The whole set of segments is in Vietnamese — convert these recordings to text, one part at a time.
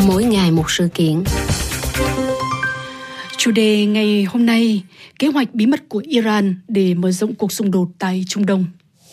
mỗi ngày một sự kiện. Chủ đề ngày hôm nay, kế hoạch bí mật của Iran để mở rộng cuộc xung đột tại Trung Đông.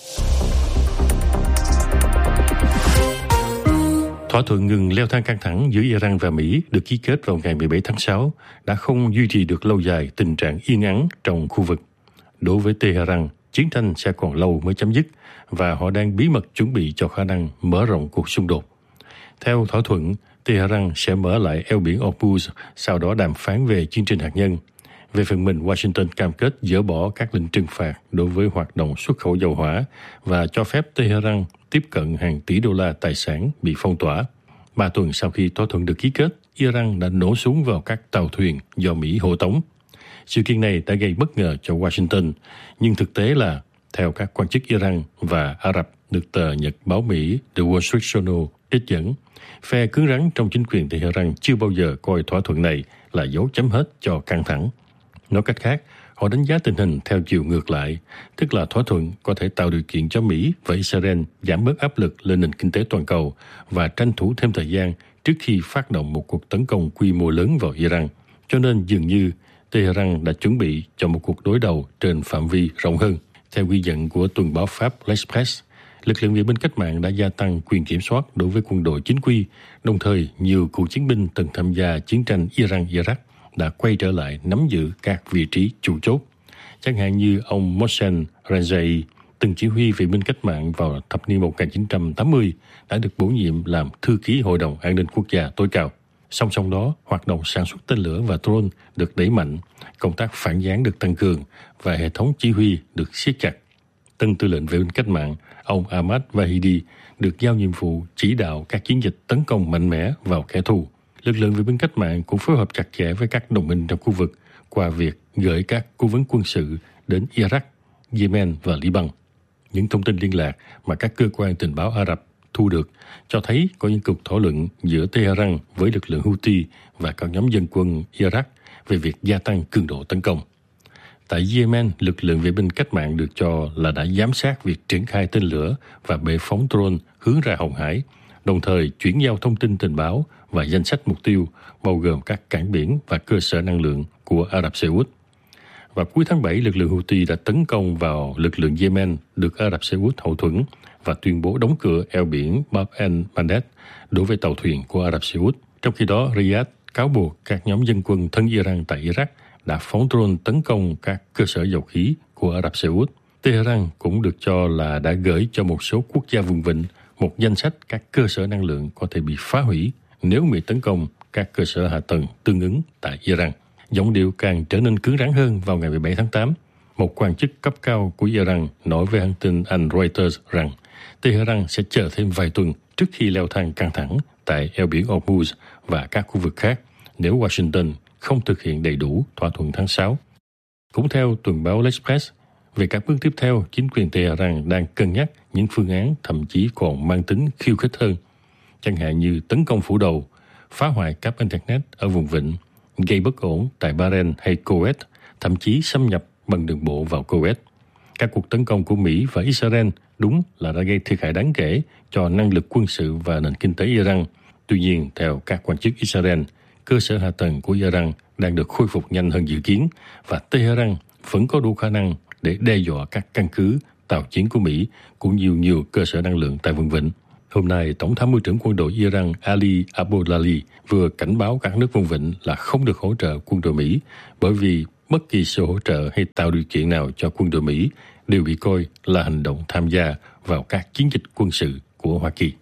Thỏa thuận ngừng leo thang căng thẳng giữa Iran và Mỹ được ký kết vào ngày 17 tháng 6 đã không duy trì được lâu dài tình trạng yên ắng trong khu vực. Đối với Tehran, chiến tranh sẽ còn lâu mới chấm dứt và họ đang bí mật chuẩn bị cho khả năng mở rộng cuộc xung đột. Theo thỏa thuận, Tehran sẽ mở lại eo biển Hormuz, sau đó đàm phán về chương trình hạt nhân. Về phần mình, Washington cam kết dỡ bỏ các lệnh trừng phạt đối với hoạt động xuất khẩu dầu hỏa và cho phép Tehran tiếp cận hàng tỷ đô la tài sản bị phong tỏa. 3 tuần sau khi thỏa thuận được ký kết, Iran đã nổ súng vào các tàu thuyền do Mỹ hộ tống. Sự kiện này đã gây bất ngờ cho Washington, nhưng thực tế là, theo các quan chức Iran và Ả Rập được tờ Nhật báo Mỹ The Wall Street Journal trích dẫn, phe cứng rắn trong chính quyền Tehran chưa bao giờ coi thỏa thuận này là dấu chấm hết cho căng thẳng. Nói cách khác, họ đánh giá tình hình theo chiều ngược lại, tức là thỏa thuận có thể tạo điều kiện cho Mỹ và Israel giảm bớt áp lực lên nền kinh tế toàn cầu và tranh thủ thêm thời gian trước khi phát động một cuộc tấn công quy mô lớn vào Iran. Cho nên dường như Tehran đã chuẩn bị cho một cuộc đối đầu trên phạm vi rộng hơn. Theo ghi nhận của tuần báo Pháp L'Express, lực lượng vệ binh cách mạng đã gia tăng quyền kiểm soát đối với quân đội chính quy, đồng thời nhiều cựu chiến binh từng tham gia chiến tranh Iran-Iraq đã quay trở lại nắm giữ các vị trí chủ chốt. Chẳng hạn như ông Mohsen Rajai, từng chỉ huy vệ binh cách mạng vào thập niên 1980, đã được bổ nhiệm làm thư ký Hội đồng An ninh Quốc gia tối cao. Song song đó, hoạt động sản xuất tên lửa và drone được đẩy mạnh, công tác phản gián được tăng cường và hệ thống chỉ huy được siết chặt. Tân tư lệnh vệ binh cách mạng, ông Ahmad Vahidi, được giao nhiệm vụ chỉ đạo các chiến dịch tấn công mạnh mẽ vào kẻ thù. Lực lượng vệ binh cách mạng cũng phối hợp chặt chẽ với các đồng minh trong khu vực qua việc gửi các cố vấn quân sự đến Iraq, Yemen và Liban. Những thông tin liên lạc mà các cơ quan tình báo Ả Rập thu được cho thấy có những cuộc thảo luận giữa Tehran với lực lượng Houthi và các nhóm dân quân Iraq về việc gia tăng cường độ tấn công. Tại Yemen, lực lượng vệ binh cách mạng được cho là đã giám sát việc triển khai tên lửa và bệ phóng drone hướng ra Hồng Hải, đồng thời chuyển giao thông tin tình báo và danh sách mục tiêu, bao gồm các cảng biển và cơ sở năng lượng của Ả Rập Xê Út. Vào cuối tháng 7, lực lượng Houthi đã tấn công vào lực lượng Yemen được Ả Rập Xê Út hậu thuẫn và tuyên bố đóng cửa eo biển Bab el-Mandeb đối với tàu thuyền của Ả Rập Xê Út. Trong khi đó, Riyadh cáo buộc các nhóm dân quân thân Iran tại Iraq đã phóng drone tấn công các cơ sở dầu khí của Ả Rập Xê Út. Tehran cũng được cho là đã gửi cho một số quốc gia vùng vịnh một danh sách các cơ sở năng lượng có thể bị phá hủy nếu Mỹ tấn công các cơ sở hạ tầng tương ứng tại Iran. Giọng điệu càng trở nên cứng rắn hơn vào ngày 17 tháng 8. Một quan chức cấp cao của Iran nói với hãng tin Anh Reuters rằng Tehran sẽ chờ thêm vài tuần trước khi leo thang căng thẳng tại eo biển Hormuz và các khu vực khác nếu Washington không thực hiện đầy đủ thỏa thuận tháng 6. Cũng theo tuần báo L'Express, về các bước tiếp theo, chính quyền Tehran đang cân nhắc những phương án thậm chí còn mang tính khiêu khích hơn, chẳng hạn như tấn công phủ đầu, phá hoại cáp Internet ở vùng vịnh, gây bất ổn tại Bahrain hay Kuwait, thậm chí xâm nhập bằng đường bộ vào Kuwait. Các cuộc tấn công của Mỹ và Israel đúng là đã gây thiệt hại đáng kể cho năng lực quân sự và nền kinh tế Iran. Tuy nhiên, theo các quan chức Israel, cơ sở hạ tầng của Iran đang được khôi phục nhanh hơn dự kiến và Tehran vẫn có đủ khả năng để đe dọa các căn cứ, tàu chiến của Mỹ cũng như nhiều cơ sở năng lượng tại vùng vịnh. Hôm nay, Tổng tham mưu trưởng quân đội Iran Ali Abdolali vừa cảnh báo các nước vùng vịnh là không được hỗ trợ quân đội Mỹ bởi vì bất kỳ sự hỗ trợ hay tạo điều kiện nào cho quân đội Mỹ đều bị coi là hành động tham gia vào các chiến dịch quân sự của Hoa Kỳ.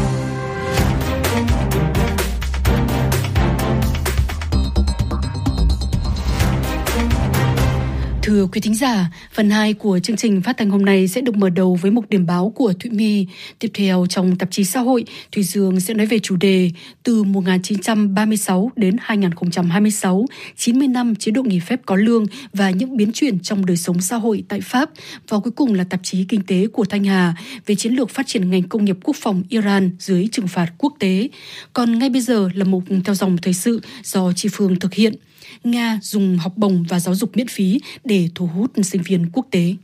Thưa quý thính giả, phần 2 của chương trình phát thanh hôm nay sẽ được mở đầu với mục điểm báo của Thụy My. Tiếp theo trong tạp chí xã hội, Thùy Dương sẽ nói về chủ đề từ 1936 đến 2026, 90 năm chế độ nghỉ phép có lương và những biến chuyển trong đời sống xã hội tại Pháp. Và cuối cùng là tạp chí kinh tế của Thanh Hà về chiến lược phát triển ngành công nghiệp quốc phòng Iran dưới trừng phạt quốc tế. Còn ngay bây giờ là mục theo dòng thời sự do Chi Phương thực hiện. Nga dùng học bổng và giáo dục miễn phí để thu hút sinh viên quốc tế.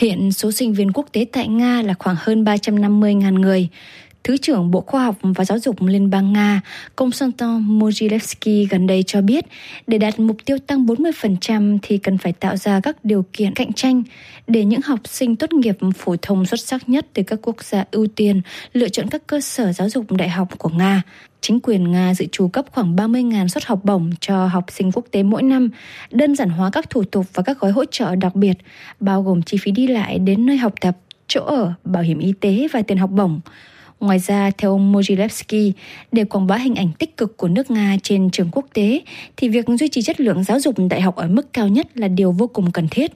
Hiện số sinh viên quốc tế tại Nga là khoảng hơn 350.000 người. Thứ trưởng Bộ Khoa học và Giáo dục Liên bang Nga, Konstantin Mogilevsky gần đây cho biết, để đạt mục tiêu tăng 40% thì cần phải tạo ra các điều kiện cạnh tranh để những học sinh tốt nghiệp phổ thông xuất sắc nhất từ các quốc gia ưu tiên lựa chọn các cơ sở giáo dục đại học của Nga. Chính quyền Nga dự trù cấp khoảng 30.000 suất học bổng cho học sinh quốc tế mỗi năm, đơn giản hóa các thủ tục và các gói hỗ trợ đặc biệt, bao gồm chi phí đi lại đến nơi học tập, chỗ ở, bảo hiểm y tế và tiền học bổng. Ngoài ra, theo ông Mogilevsky, để quảng bá hình ảnh tích cực của nước Nga trên trường quốc tế, thì việc duy trì chất lượng giáo dục đại học ở mức cao nhất là điều vô cùng cần thiết.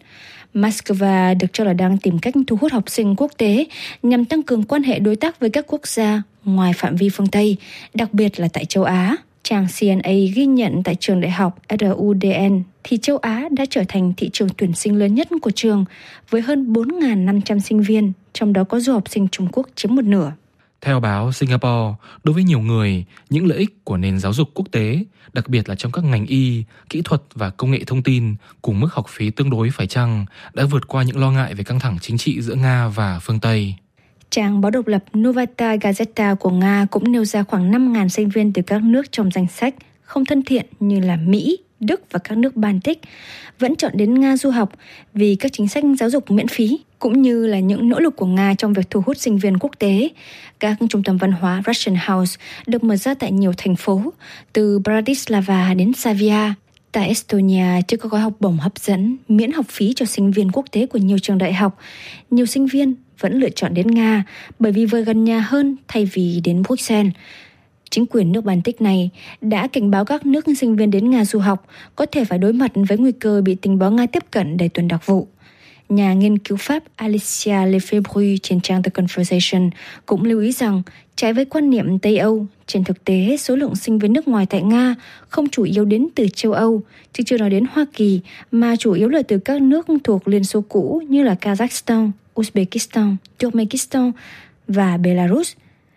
Moscow được cho là đang tìm cách thu hút học sinh quốc tế nhằm tăng cường quan hệ đối tác với các quốc gia ngoài phạm vi phương Tây, đặc biệt là tại châu Á. Trang CNA ghi nhận tại trường đại học RUDN thì châu Á đã trở thành thị trường tuyển sinh lớn nhất của trường với hơn 4.500 sinh viên, trong đó có du học sinh Trung Quốc chiếm một nửa. Theo báo Singapore, đối với nhiều người, những lợi ích của nền giáo dục quốc tế, đặc biệt là trong các ngành y, kỹ thuật và công nghệ thông tin, cùng mức học phí tương đối phải chăng, đã vượt qua những lo ngại về căng thẳng chính trị giữa Nga và phương Tây. Trang báo độc lập Novaya Gazeta của Nga cũng nêu ra khoảng 5.000 sinh viên từ các nước trong danh sách không thân thiện như là Mỹ, Đức và các nước Baltic vẫn chọn đến Nga du học vì các chính sách giáo dục miễn phí, cũng như là những nỗ lực của Nga trong việc thu hút sinh viên quốc tế. Các trung tâm văn hóa Russian House được mở ra tại nhiều thành phố, từ Bratislava đến Savia. Tại Estonia chưa có gói học bổng hấp dẫn, miễn học phí cho sinh viên quốc tế của nhiều trường đại học. Nhiều sinh viên vẫn lựa chọn đến Nga bởi vì vừa gần nhà hơn thay vì đến Bruxelles. Chính quyền nước Baltic này đã cảnh báo các nước sinh viên đến Nga du học có thể phải đối mặt với nguy cơ bị tình báo Nga tiếp cận đầy tuần đặc vụ. Nhà nghiên cứu Pháp Alicia Lefebvre trên trang The Conversation cũng lưu ý rằng, trái với quan niệm Tây Âu, trên thực tế số lượng sinh viên nước ngoài tại Nga không chủ yếu đến từ châu Âu, chứ chưa nói đến Hoa Kỳ, mà chủ yếu là từ các nước thuộc Liên Xô cũ như là Kazakhstan, Uzbekistan, Turkmenistan và Belarus.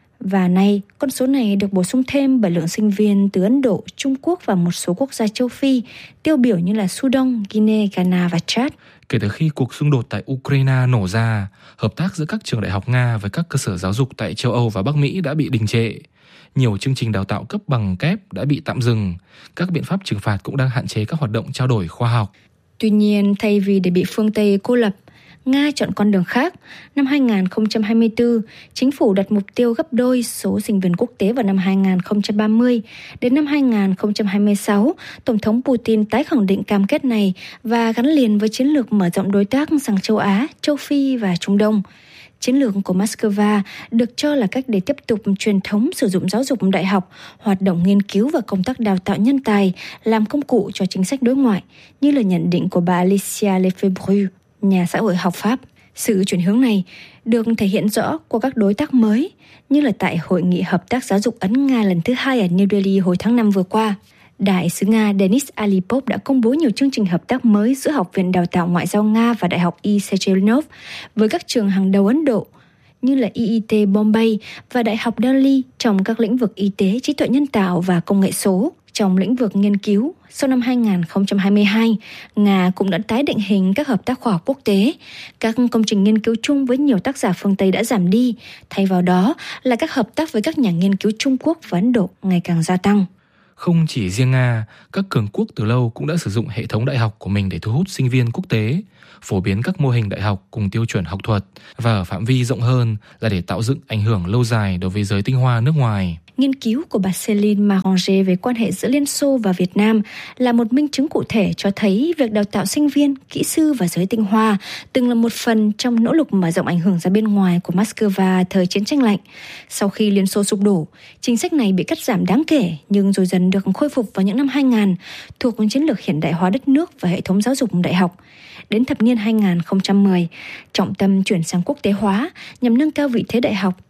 Và nay, con số này được bổ sung thêm bởi lượng sinh viên từ Ấn Độ, Trung Quốc và một số quốc gia châu Phi, tiêu biểu như là Sudan, Guinea, Ghana và Chad. Kể từ khi cuộc xung đột tại Ukraine nổ ra, hợp tác giữa các trường đại học Nga với các cơ sở giáo dục tại châu Âu và Bắc Mỹ đã bị đình trệ. Nhiều chương trình đào tạo cấp bằng kép đã bị tạm dừng. Các biện pháp trừng phạt cũng đang hạn chế các hoạt động trao đổi khoa học. Tuy nhiên, thay vì để bị phương Tây cô lập, Nga chọn con đường khác. Năm 2024, chính phủ đặt mục tiêu gấp đôi số sinh viên quốc tế vào năm 2030. Đến năm 2026, Tổng thống Putin tái khẳng định cam kết này và gắn liền với chiến lược mở rộng đối tác sang châu Á, châu Phi và Trung Đông. Chiến lược của Moscow được cho là cách để tiếp tục truyền thống sử dụng giáo dục đại học, hoạt động nghiên cứu và công tác đào tạo nhân tài làm công cụ cho chính sách đối ngoại, như là nhận định của bà Alicia Lefebvre, nhà xã hội học Pháp. Sự chuyển hướng này được thể hiện rõ qua các đối tác mới, như là tại Hội nghị Hợp tác Giáo dục Ấn-Nga lần thứ 2 ở New Delhi hồi tháng 5 vừa qua. Đại sứ Nga Denis Alipov đã công bố nhiều chương trình hợp tác mới giữa Học viện Đào tạo Ngoại giao Nga và Đại học E. Sechenov với các trường hàng đầu Ấn Độ, như là IIT Bombay và Đại học Delhi trong các lĩnh vực y tế, trí tuệ nhân tạo và công nghệ số. Trong lĩnh vực nghiên cứu, sau năm 2022, Nga cũng đã tái định hình các hợp tác khoa học quốc tế. Các công trình nghiên cứu chung với nhiều tác giả phương Tây đã giảm đi, thay vào đó là các hợp tác với các nhà nghiên cứu Trung Quốc và Ấn Độ ngày càng gia tăng. Không chỉ riêng Nga, các cường quốc từ lâu cũng đã sử dụng hệ thống đại học của mình để thu hút sinh viên quốc tế, phổ biến các mô hình đại học cùng tiêu chuẩn học thuật, và ở phạm vi rộng hơn là để tạo dựng ảnh hưởng lâu dài đối với giới tinh hoa nước ngoài. Nghiên cứu của bà Céline Maranger về quan hệ giữa Liên Xô và Việt Nam là một minh chứng cụ thể cho thấy việc đào tạo sinh viên, kỹ sư và giới tinh hoa từng là một phần trong nỗ lực mở rộng ảnh hưởng ra bên ngoài của Moscow thời chiến tranh lạnh. Sau khi Liên Xô sụp đổ, chính sách này bị cắt giảm đáng kể nhưng rồi dần được khôi phục vào những năm 2000 thuộc chiến lược hiện đại hóa đất nước và hệ thống giáo dục đại học. Đến thập niên 2010, trọng tâm chuyển sang quốc tế hóa nhằm nâng cao vị thế đại học,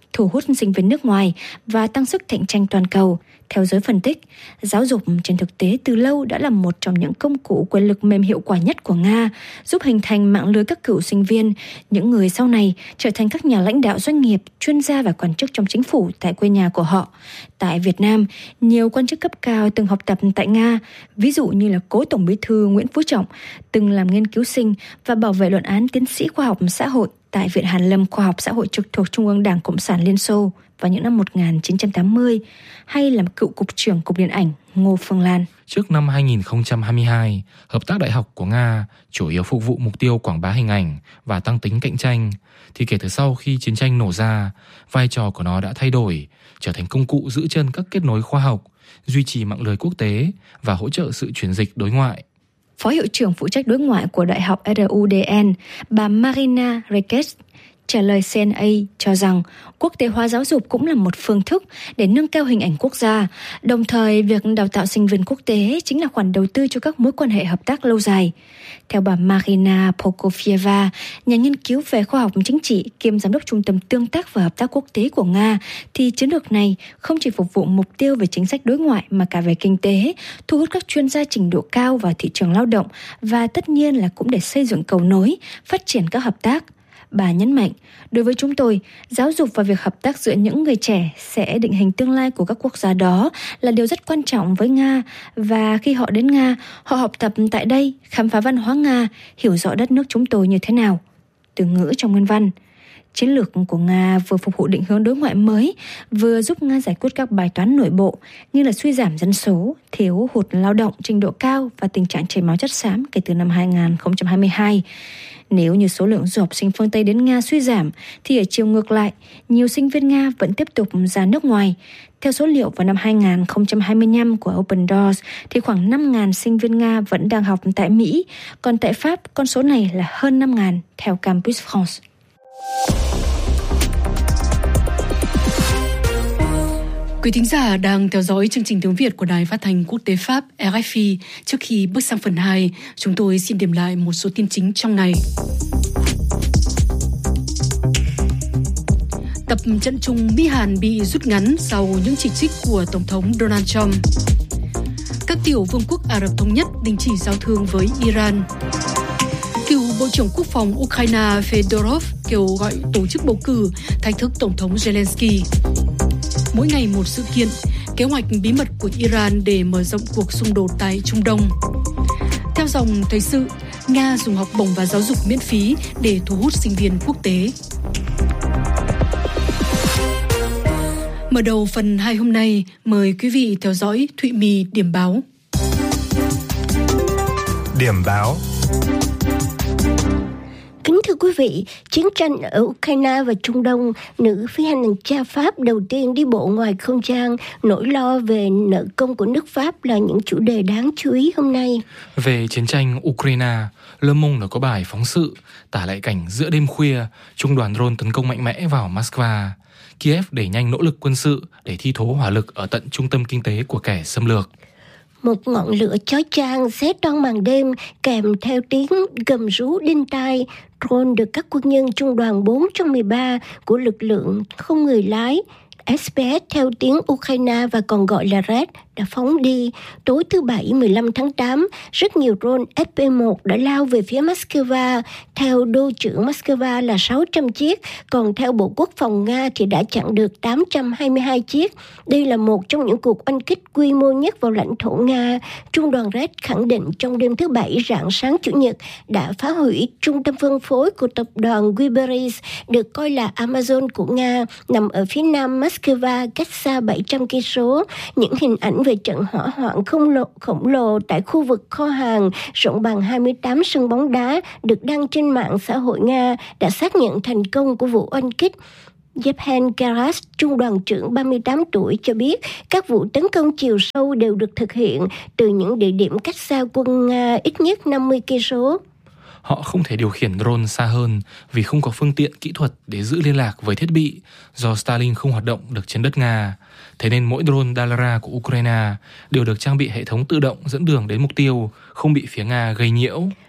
thu hút sinh viên nước ngoài và tăng sức cạnh tranh toàn cầu. Theo giới phân tích, giáo dục trên thực tế từ lâu đã là một trong những công cụ quyền lực mềm hiệu quả nhất của Nga, giúp hình thành mạng lưới các cựu sinh viên, những người sau này trở thành các nhà lãnh đạo doanh nghiệp, chuyên gia và quan chức trong chính phủ tại quê nhà của họ. Tại Việt Nam, nhiều quan chức cấp cao từng học tập tại Nga, ví dụ như là cố Tổng Bí thư Nguyễn Phú Trọng, từng làm nghiên cứu sinh và bảo vệ luận án tiến sĩ khoa học xã hội tại Viện Hàn lâm Khoa học Xã hội trực thuộc Trung ương Đảng Cộng sản Liên Xô vào những năm 1980, hay làm cựu Cục trưởng Cục Điện ảnh Ngô Phương Lan. Trước năm 2022, hợp tác đại học của Nga chủ yếu phục vụ mục tiêu quảng bá hình ảnh và tăng tính cạnh tranh, thì kể từ sau khi chiến tranh nổ ra, vai trò của nó đã thay đổi, trở thành công cụ giữ chân các kết nối khoa học, duy trì mạng lưới quốc tế và hỗ trợ sự chuyển dịch đối ngoại. Phó hiệu trưởng phụ trách đối ngoại của Đại học RUDN, bà Marina Rekes, trả lời CNA cho rằng quốc tế hóa giáo dục cũng là một phương thức để nâng cao hình ảnh quốc gia. Đồng thời, việc đào tạo sinh viên quốc tế chính là khoản đầu tư cho các mối quan hệ hợp tác lâu dài. Theo bà Marina Pokofieva, nhà nghiên cứu về khoa học chính trị kiêm giám đốc Trung tâm Tương tác và Hợp tác Quốc tế của Nga, thì chiến lược này không chỉ phục vụ mục tiêu về chính sách đối ngoại mà cả về kinh tế, thu hút các chuyên gia trình độ cao vào thị trường lao động và tất nhiên là cũng để xây dựng cầu nối, phát triển các hợp tác. Bà nhấn mạnh, đối với chúng tôi, giáo dục và việc hợp tác giữa những người trẻ sẽ định hình tương lai của các quốc gia đó là điều rất quan trọng với Nga, và khi họ đến Nga, họ học tập tại đây, khám phá văn hóa Nga, hiểu rõ đất nước chúng tôi như thế nào. Từ ngữ trong nguyên văn. Chiến lược của Nga vừa phục vụ định hướng đối ngoại mới, vừa giúp Nga giải quyết các bài toán nội bộ như là suy giảm dân số, thiếu hụt lao động trình độ cao và tình trạng chảy máu chất xám kể từ năm 2022. Nếu như số lượng du học sinh phương Tây đến Nga suy giảm, thì ở chiều ngược lại, nhiều sinh viên Nga vẫn tiếp tục ra nước ngoài. Theo số liệu vào năm 2025 của Open Doors, thì khoảng 5.000 sinh viên Nga vẫn đang học tại Mỹ, còn tại Pháp, con số này là hơn 5.000 theo Campus France. Quý thính giả đang theo dõi chương trình tiếng Việt của Đài Phát thanh Quốc tế Pháp RFI. Trước khi bước sang phần 2, chúng tôi xin điểm lại một số tin chính trong ngày. Tập trận chung Mỹ-Hàn bị rút ngắn sau những chỉ trích của Tổng thống Donald Trump. Các tiểu vương quốc Ả Rập Thống Nhất đình chỉ giao thương với Iran. Cựu Bộ trưởng Quốc phòng Ukraine Fedorov kêu gọi tổ chức bầu cử thách thức Tổng thống Zelensky. Mỗi ngày một sự kiện, kế hoạch bí mật của Iran để mở rộng cuộc xung đột tại Trung Đông. Theo dòng thời sự, Nga dùng học bổng và giáo dục miễn phí để thu hút sinh viên quốc tế. Mở đầu phần 2 hôm nay, mời quý vị theo dõi Thụy My điểm báo. Điểm báo. Kính thưa quý vị, chiến tranh ở Ukraine và Trung Đông, nữ phi hành gia Pháp đầu tiên đi bộ ngoài không gian, nỗi lo về nợ công của nước Pháp là những chủ đề đáng chú ý hôm nay. Về chiến tranh Ukraine, Le Monde có bài phóng sự tả lại cảnh giữa đêm khuya, trung đoàn drone tấn công mạnh mẽ vào Moscow. Kiev đẩy nhanh nỗ lực quân sự để thi thố hỏa lực ở tận trung tâm kinh tế của kẻ xâm lược. Một ngọn lửa chói chang xé toang màn đêm kèm theo tiếng gầm rú đinh tai. Drone được các quân nhân trung đoàn 4 trong 13 của lực lượng không người lái SPS theo tiếng Ukraine và còn gọi là RED đã phóng đi. Tối thứ Bảy 15 tháng 8, rất nhiều drone FP1 đã lao về phía Moscow. Theo đô trưởng Moscow là 600 chiếc, còn theo Bộ Quốc phòng Nga thì đã chặn được 822 chiếc. Đây là một trong những cuộc oanh kích quy mô nhất vào lãnh thổ Nga. Trung đoàn RED khẳng định trong đêm thứ Bảy rạng sáng Chủ nhật đã phá hủy trung tâm phân phối của tập đoàn Weberiz, được coi là Amazon của Nga, nằm ở phía nam Moscow, cách xa 700 cây số. Những hình ảnh về trận hỏa hoạn khổng lồ tại khu vực kho hàng rộng bằng 28 sân bóng đá được đăng trên mạng xã hội Nga đã xác nhận thành công của vụ oanh kích. Yevhen Karas, trung đoàn trưởng 38 tuổi cho biết các vụ tấn công chiều sâu đều được thực hiện từ những địa điểm cách xa quân Nga ít nhất 50 cây số. Họ không thể điều khiển drone xa hơn vì không có phương tiện kỹ thuật để giữ liên lạc với thiết bị do Starlink không hoạt động được trên đất Nga. Thế nên mỗi drone Dalara của Ukraine đều được trang bị hệ thống tự động dẫn đường đến mục tiêu, không bị phía Nga gây nhiễu.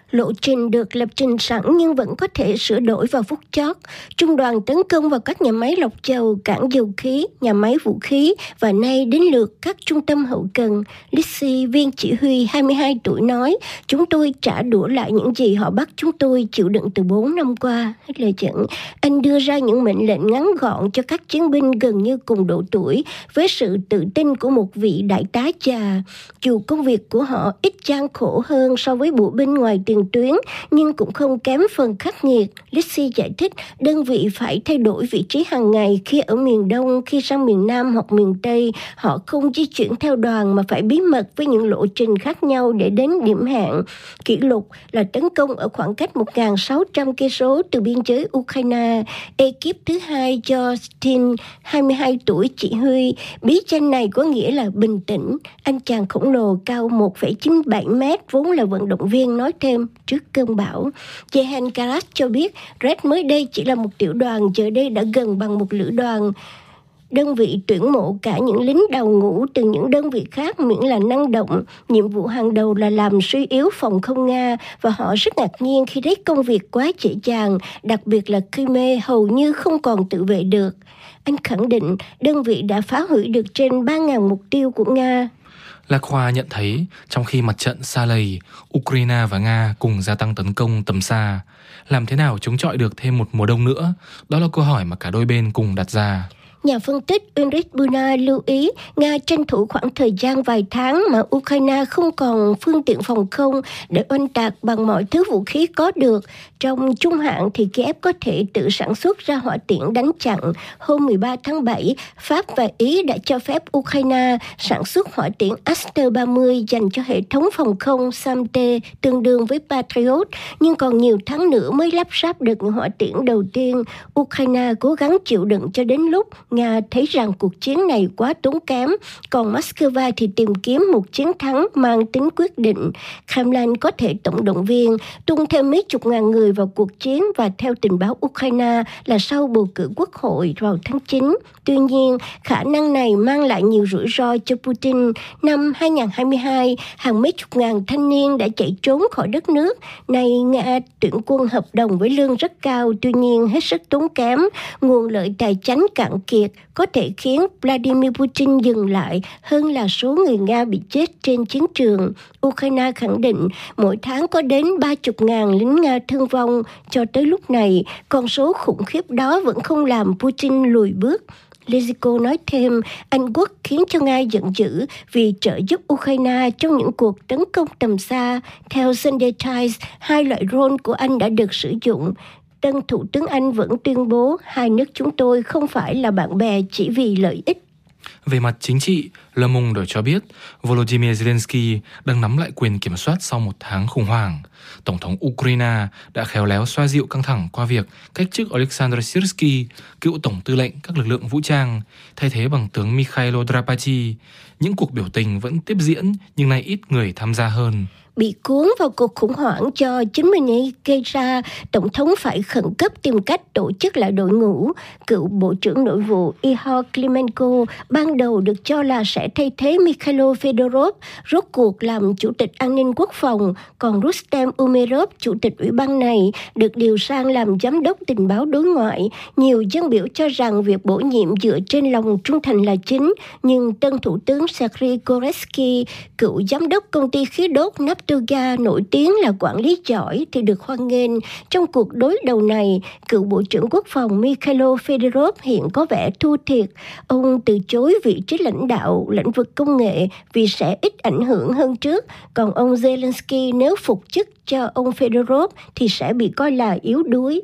Lộ trình được lập trình sẵn nhưng vẫn có thể sửa đổi vào phút chót. Trung đoàn tấn công vào các nhà máy lọc dầu, cảng dầu khí, nhà máy vũ khí và nay đến lượt các trung tâm hậu cần. Lizzie, viên chỉ huy 22 tuổi nói, chúng tôi trả đũa lại những gì họ bắt chúng tôi chịu đựng từ 4 năm qua. Hết lời dẫn, anh đưa ra những mệnh lệnh ngắn gọn cho các chiến binh gần như cùng độ tuổi với sự tự tin của một vị đại tá già. Dù công việc của họ ít gian khổ hơn so với bộ binh ngoài tiền tuyến, nhưng cũng không kém phần khắc nghiệt. Lizzie giải thích, đơn vị phải thay đổi vị trí hàng ngày khi ở miền Đông, khi sang miền Nam hoặc miền Tây. Họ không di chuyển theo đoàn mà phải bí mật với những lộ trình khác nhau để đến điểm hẹn. Kỷ lục là tấn công ở khoảng cách 1.600 cây số từ biên giới Ukraine. Ekip thứ hai do Stin, 22 tuổi chỉ huy. Bí danh này có nghĩa là bình tĩnh. Anh chàng khổng lồ cao 1,97 mét vốn là vận động viên nói thêm trước cơn bão. Jehan Karas cho biết Red mới đây chỉ là một tiểu đoàn, giờ đây đã gần bằng một lữ đoàn. Đơn vị tuyển mộ cả những lính đầu ngũ từ những đơn vị khác miễn là năng động. Nhiệm vụ hàng đầu là làm suy yếu phòng không Nga và họ rất ngạc nhiên khi thấy công việc quá dễ dàng, đặc biệt là Crimea hầu như không còn tự vệ được. Anh khẳng định đơn vị đã phá hủy được trên 3.000 mục tiêu của Nga. Lacroix nhận thấy trong khi mặt trận xa lầy, Ukraine và Nga cùng gia tăng tấn công tầm xa, làm thế nào chống chọi được thêm một mùa đông nữa? Đó là câu hỏi mà cả đôi bên cùng đặt ra. Nhà phân tích Ulrich Buna lưu ý Nga tranh thủ khoảng thời gian vài tháng mà Ukraine không còn phương tiện phòng không để oanh tạc bằng mọi thứ vũ khí có được. Trong trung hạn thì Kiev có thể tự sản xuất ra hỏa tiễn đánh chặn. Hôm 13 tháng 7, Pháp và Ý đã cho phép Ukraine sản xuất hỏa tiễn Aster-30 dành cho hệ thống phòng không SAM-T tương đương với Patriot, nhưng còn nhiều tháng nữa mới lắp ráp được những hỏa tiễn đầu tiên. Ukraine cố gắng chịu đựng cho đến lúc Nga thấy rằng cuộc chiến này quá tốn kém, còn Moscow thì tìm kiếm một chiến thắng mang tính quyết định. Kremlin có thể tổng động viên, tung thêm mấy chục ngàn người vào cuộc chiến và theo tình báo Ukraine là sau bầu cử quốc hội vào tháng 9. Tuy nhiên, khả năng này mang lại nhiều rủi ro cho Putin. Năm 2022, hàng mấy chục ngàn thanh niên đã chạy trốn khỏi đất nước. Nay Nga tuyển quân hợp đồng với lương rất cao, tuy nhiên hết sức tốn kém. Nguồn lợi tài chánh cạn kiệt có thể khiến Vladimir Putin dừng lại hơn là số người Nga bị chết trên chiến trường. Ukraine khẳng định mỗi tháng có đến 30.000 lính Nga thương vong. Cho tới lúc này, con số khủng khiếp đó vẫn không làm Putin lùi bước. Liziko nói thêm, Anh Quốc khiến cho Nga giận dữ vì trợ giúp Ukraine trong những cuộc tấn công tầm xa. Theo Sunday Times, 2 loại drone của Anh đã được sử dụng. Tân Thủ tướng Anh vẫn tuyên bố hai nước chúng tôi không phải là bạn bè chỉ vì lợi ích. Về mặt chính trị, Le Monde cho biết Volodymyr Zelensky đang nắm lại quyền kiểm soát sau một tháng khủng hoảng. Tổng thống Ukraine đã khéo léo xoa dịu căng thẳng qua việc cách chức Oleksandr Syrsky, cựu tổng tư lệnh các lực lượng vũ trang, thay thế bằng tướng Mikhailo Drapati. Những cuộc biểu tình vẫn tiếp diễn nhưng nay ít người tham gia hơn. Bị cuốn vào cuộc khủng hoảng do chính mình ấy gây ra, Tổng thống phải khẩn cấp tìm cách tổ chức lại đội ngũ. Cựu Bộ trưởng Nội vụ Ihor Klimenko ban đầu được cho là sẽ thay thế Mikhailo Fedorov, rốt cuộc làm Chủ tịch An ninh Quốc phòng, còn Rustem Umerov, Chủ tịch Ủy ban này, được điều sang làm Giám đốc Tình báo đối ngoại. Nhiều dân biểu cho rằng việc bổ nhiệm dựa trên lòng trung thành là chính, nhưng tân Thủ tướng Sergei Koretsky, cựu Giám đốc công ty khí đốt Naftogaz nổi tiếng là quản lý giỏi thì được hoan nghênh. Trong cuộc đối đầu này, cựu Bộ trưởng Quốc phòng Mikhailo Fedorov hiện có vẻ thua thiệt. Ông từ chối vị trí lãnh đạo lĩnh vực công nghệ vì sẽ ít ảnh hưởng hơn trước. Còn ông Zelensky nếu phục chức cho ông Fedorov thì sẽ bị coi là yếu đuối.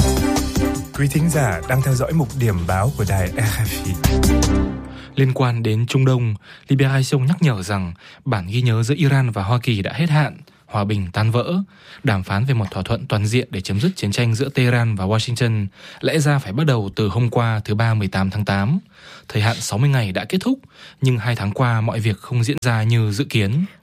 Quý thính giả đang theo dõi mục điểm báo của đài RFI. Liên quan đến Trung Đông, Libération nhắc nhở rằng bản ghi nhớ giữa Iran và Hoa Kỳ đã hết hạn, hòa bình tan vỡ. Đàm phán về một thỏa thuận toàn diện để chấm dứt chiến tranh giữa Tehran và Washington lẽ ra phải bắt đầu từ hôm qua thứ Ba 18 tháng 8. Thời hạn 60 ngày đã kết thúc, nhưng 2 tháng qua mọi việc không diễn ra như dự kiến.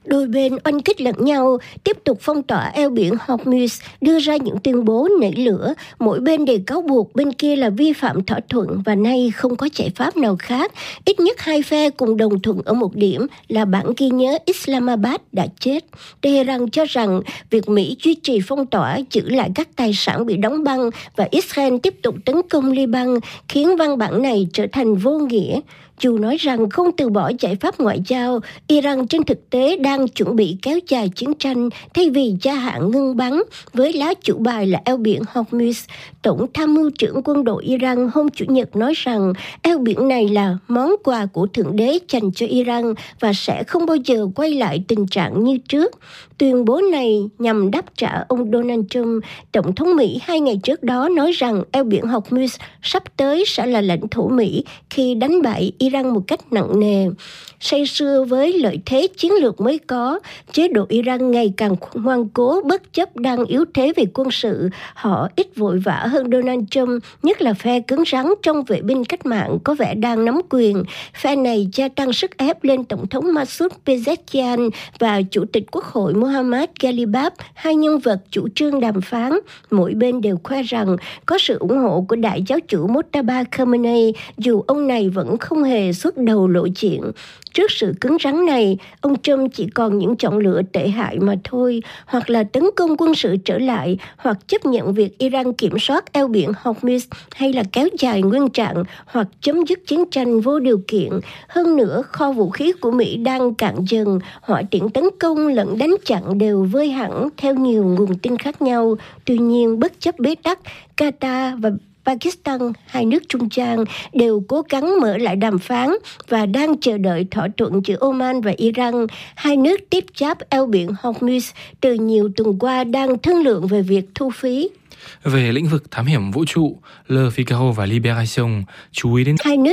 Đôi bên oanh kích lẫn nhau, tiếp tục phong tỏa eo biển Hormuz, đưa ra những tuyên bố nảy lửa. Mỗi bên đều cáo buộc bên kia là vi phạm thỏa thuận và nay không có giải pháp nào khác. Ít nhất hai phe cùng đồng thuận ở một điểm là bản ghi nhớ Islamabad đã chết. Tehran cho rằng việc Mỹ duy trì phong tỏa, giữ lại các tài sản bị đóng băng và Israel tiếp tục tấn công Liban khiến văn bản này trở thành vô nghĩa. Dù nói rằng không từ bỏ giải pháp ngoại giao, Iran trên thực tế đang chuẩn bị kéo dài chiến tranh thay vì gia hạn ngưng bắn với lá chủ bài là eo biển Hormuz. Tổng tham mưu trưởng quân đội Iran hôm Chủ nhật nói rằng eo biển này là món quà của Thượng Đế dành cho Iran và sẽ không bao giờ quay lại tình trạng như trước. Tuyên bố này nhằm đáp trả ông Donald Trump, Tổng thống Mỹ 2 ngày trước đó nói rằng eo biển Hormuz sắp tới sẽ là lãnh thổ Mỹ khi đánh bại Iran một cách nặng nề. Say sưa với lợi thế chiến lược mới có, chế độ Iran ngày càng ngoan cố bất chấp đang yếu thế về quân sự. Họ ít vội vã hơn Donald Trump, nhất là phe cứng rắn trong vệ binh cách mạng có vẻ đang nắm quyền. Phe này gia tăng sức ép lên Tổng thống Masoud Pezeshkian và Chủ tịch Quốc hội Mohammad Ghalibaf, hai nhân vật chủ trương đàm phán. Mỗi bên đều khoe rằng có sự ủng hộ của đại giáo chủ Mojtaba Khamenei, dù ông này vẫn không hề xuất đầu lộ diện. Trước sự cứng rắn này, ông Trump chỉ còn những chọn lựa tệ hại mà thôi, hoặc là tấn công quân sự trở lại, hoặc chấp nhận việc Iran kiểm soát eo biển Hormuz, hay là kéo dài nguyên trạng, hoặc chấm dứt chiến tranh vô điều kiện. Hơn nữa, kho vũ khí của Mỹ đang cạn dần, hỏa tiễn tấn công lẫn đánh chặn đều vơi hẳn theo nhiều nguồn tin khác nhau. Tuy nhiên, bất chấp bế tắc, Qatar và Pakistan, hai nước trung gian, đều cố gắng mở lại đàm phán và đang chờ đợi thỏa thuận giữa Oman và Iran. Hai nước tiếp giáp eo biển Hormuz từ nhiều tuần qua đang thương lượng về việc thu phí. Về lĩnh vực thám hiểm vũ trụ, Le Figaro và Libération chú ý đến hai nước